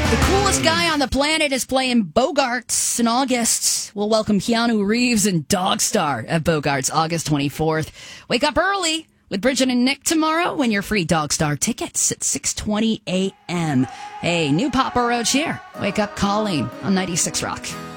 The coolest guy on the planet is playing Bogarts in August. We'll welcome Keanu Reeves and Dogstar at Bogarts August 24th. Wake up early with Bridget and Nick tomorrow. Win your free Dogstar tickets at 6:20 a.m. Hey, new Papa Roach here. Wake up calling on 96 Rock.